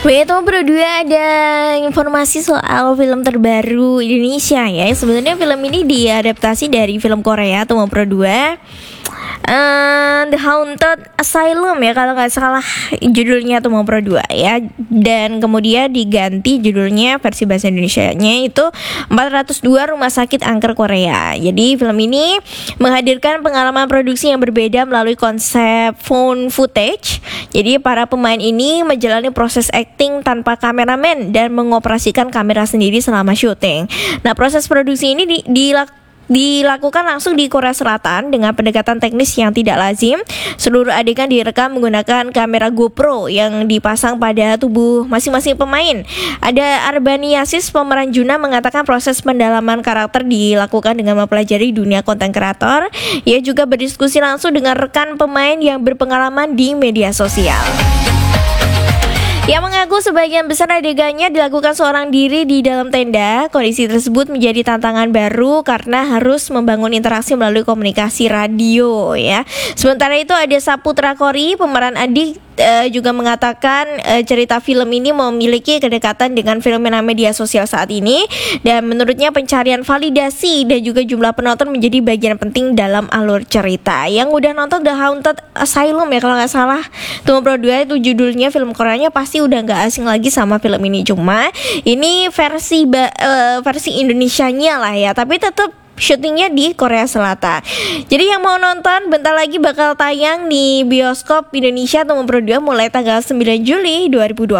Beto berdua ada informasi soal film terbaru Indonesia ya. Sebenarnya film ini diadaptasi dari film Korea Tomo Pro 2, The Haunted Asylum ya kalau nggak salah judulnya Tomo Pro 2 ya. Dan kemudian diganti judulnya versi bahasa Indonesianya itu 402 Rumah Sakit Angker Korea. Jadi film ini menghadirkan pengalaman produksi yang berbeda melalui konsep found footage. Jadi para pemain ini menjalani proses acting tanpa kameramen dan mengoperasikan kamera sendiri selama syuting. Nah, proses produksi ini dilakukan langsung di Korea Selatan dengan pendekatan teknis yang tidak lazim. Seluruh adegan direkam menggunakan kamera GoPro yang dipasang pada tubuh masing-masing pemain. Ada Arbani Yasis, pemeran Juna, mengatakan proses pendalaman karakter dilakukan dengan mempelajari dunia konten kreator. Ia juga berdiskusi langsung dengan rekan pemain yang berpengalaman di media sosial. Yang mengaku sebagian besar adegannya dilakukan seorang diri di dalam tenda. Kondisi tersebut menjadi tantangan baru karena harus membangun interaksi melalui komunikasi radio ya. Sementara itu ada Saputra Kori, pemeran Adi, juga mengatakan cerita film ini memiliki kedekatan dengan fenomena media sosial saat ini. Dan menurutnya pencarian validasi dan juga jumlah penonton menjadi bagian penting dalam alur cerita. Yang udah nonton The Haunted Asylum ya kalau nggak salah, Tomo Pro 2 itu judulnya, film Koreanya pasti udah nggak asing lagi sama film ini. Cuma ini versi Indonesianya lah ya, tapi tetap syutingnya di Korea Selatan. Jadi yang mau nonton bentar lagi bakal tayang di bioskop Indonesia Tomo Pro 2 mulai tanggal 9 Juli 2026.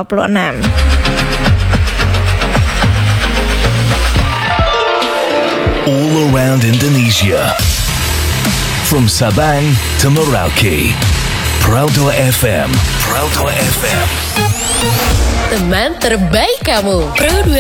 All around Indonesia, from Sabang to Merauke, Proudto FM. Proudto FM. Teman terbaik kamu, Pro 2